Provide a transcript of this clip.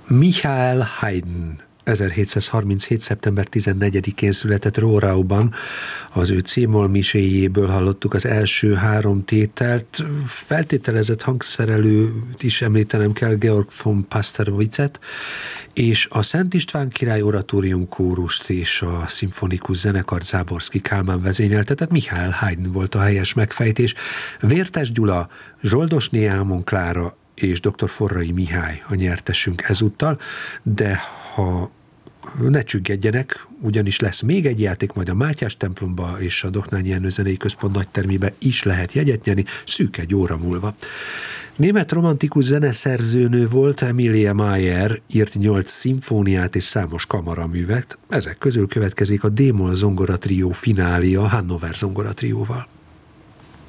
Michael Haydn 1737. szeptember 14-én született Rohrauban. Az ő C-moll miséjéből hallottuk az első 3 tételt. Feltételezett hangszerelőt is említenem kell, Georg von Pasterwitzet, és a Szent István király oratórium kórust és a szimfonikus zenekart Záborszky Kálmán vezényelte, tehát Michael Haydn volt a helyes megfejtés. Vértes Gyula, Zsoldosné Ámon Klára és dr. Forrai Mihály a nyertesünk ezúttal, de ha ne csüggedjenek, ugyanis lesz még egy játék, majd a Mátyás templomba és a Doknányi Ernő Zenei Központ nagytermébe is lehet jegyet nyerni, szűk egy óra múlva. Német romantikus zeneszerzőnő volt, Emilia Mayer, írt 8 szimfóniát és számos kamaraművet, ezek közül következik a D-moll zongoratrió finália Hannover zongoratrióval.